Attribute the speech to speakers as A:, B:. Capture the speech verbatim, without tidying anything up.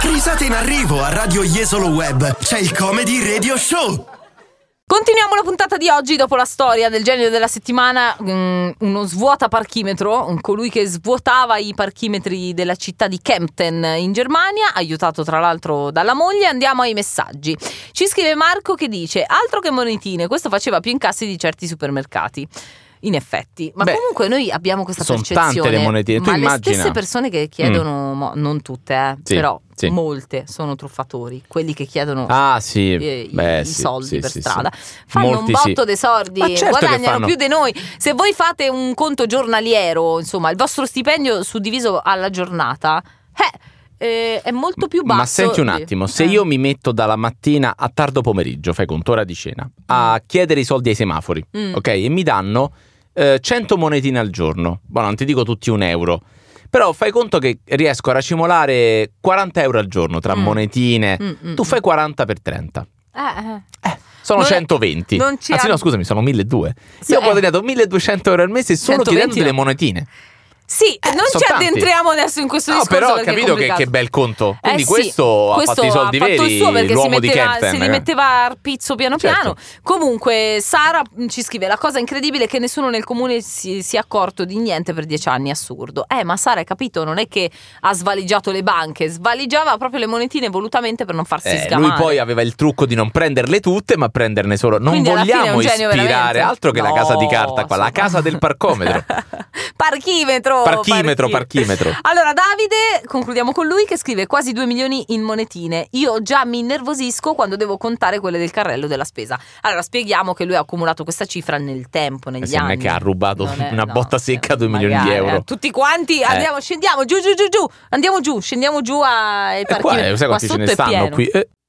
A: Risate in arrivo a Radio Jesolo Web. C'è il Comedy Radio Show.
B: Continuiamo la puntata di oggi dopo la storia del genio della settimana, um, uno svuota parchimetro, un colui che svuotava i parchimetri della città di Kempten in Germania, aiutato tra l'altro dalla moglie. Andiamo ai messaggi. Ci scrive Marco che dice: altro che monetine, questo faceva più incassi di certi supermercati. In effetti, ma
C: Beh,
B: comunque noi abbiamo questa
C: sono
B: percezione.
C: tante le monetine. Tu
B: ma
C: immagina.
B: le stesse persone che chiedono,
C: Mm.
B: mo, non tutte, eh,
C: Sì,
B: però
C: sì.
B: molte sono truffatori, quelli che chiedono
C: Ah sì,
B: i,
C: Beh,
B: i
C: sì,
B: soldi
C: sì,
B: per
C: sì,
B: strada.
C: sì.
B: Fanno
C: Molti
B: un botto
C: sì.
B: dei soldi,
C: Ma certo che
B: guadagnano
C: fanno.
B: più di noi. Se voi fate un conto giornaliero, insomma, il vostro stipendio suddiviso alla giornata, eh, eh, è molto più basso.
C: Ma senti un
B: di-
C: attimo, se
B: eh.
C: io mi metto dalla mattina a tardo pomeriggio, fai conto, ora di cena, a chiedere i soldi ai semafori,
B: Mm.
C: ok? E mi danno eh, cento monetine al giorno. Boh, non ti dico tutti un euro. Però fai conto che riesco a racimolare quaranta euro al giorno tra
B: Mm.
C: monetine.
B: Mm, mm,
C: Tu fai quaranta per trenta.
B: Eh, eh.
C: Eh, sono
B: Non è-
C: centoventi.
B: non ci
C: Anzi
B: ha-
C: no, scusami, sono milleduecento.
B: Sì,
C: Io ho
B: eh.
C: guadagnato milleduecento euro al mese solo
B: centoventi
C: chiedendo delle
B: no.
C: monetine.
B: Sì, non
C: sono
B: ci
C: tanti.
B: addentriamo adesso in questo
C: No,
B: discorso.
C: però ho
B: perché è
C: capito che,
B: complicato.
C: che bel conto. Quindi
B: Eh sì,
C: questo ha
B: questo
C: fatto i soldi
B: ha fatto
C: veri,
B: il suo perché si
C: l'uomo di
B: metteva,
C: Kempten.
B: se li
C: eh.
B: metteva a pizzo piano
C: Certo.
B: piano. Comunque Sara mh, ci scrive: la cosa incredibile è che nessuno nel comune si sia accorto di niente per dieci anni, assurdo. Eh ma Sara, hai capito, non è che ha svaligiato le banche, svaligiava proprio le monetine volutamente per non farsi
C: Eh,
B: sgamare.
C: lui poi aveva il trucco di non prenderle tutte, ma prenderne solo. Non
B: Quindi alla fine è
C: vogliamo
B: un genio
C: ispirare
B: veramente.
C: altro che la
B: No,
C: casa di carta qua, la
B: assolutamente.
C: casa del parcometro.
B: Parchimetro
C: Parchimetro, parchimetro.
B: Allora Davide, concludiamo con lui, che scrive: quasi due milioni in monetine. Io già mi innervosisco quando devo contare quelle del carrello della spesa. Allora spieghiamo che lui ha accumulato questa cifra nel tempo, negli
C: Eh sì, non
B: anni.
C: è che ha rubato
B: Non è-
C: una
B: no,
C: botta secca due milioni
B: magari,
C: di euro.
B: eh, tutti quanti andiamo, scendiamo giù giù giù giù, andiamo giù, scendiamo giù ai
C: E qua,
B: parchimetri.
C: eh, sai
B: Qua
C: quanti ce ne
B: sotto è
C: stanno
B: pieno.
C: qui? Eh,